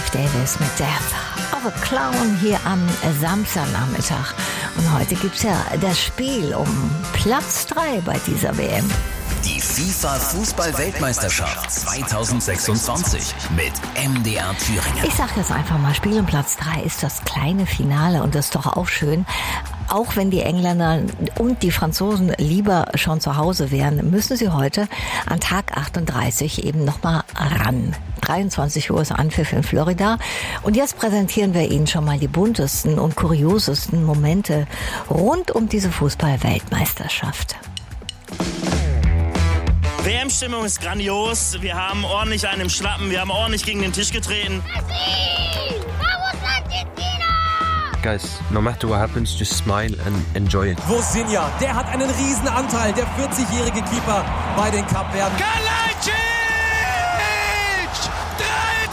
Clive Davis mit Death of a Clown hier am Samstagnachmittag. Und heute gibt's ja das Spiel um Platz 3 bei dieser WM. Die FIFA-Fußball-Weltmeisterschaft 2026 mit MDR Thüringen. Ich sag jetzt einfach mal, Spiel um Platz 3 ist das kleine Finale und das ist doch auch schön. Auch wenn die Engländer und die Franzosen lieber schon zu Hause wären, müssen sie heute an Tag 38 eben nochmal ran. 23 Uhr ist Anpfiff in Florida. Und jetzt präsentieren wir Ihnen schon mal die buntesten und kuriosesten Momente rund um diese Fußball-Weltmeisterschaft. WM-Stimmung ist grandios. Wir haben ordentlich einen im Schlappen. Wir haben ordentlich gegen den Tisch getreten. Guys, no matter what happens, just smile and enjoy it. Vozinha, der hat einen riesen Anteil, der 40-jährige Keeper bei den Kapverden. Kalajic!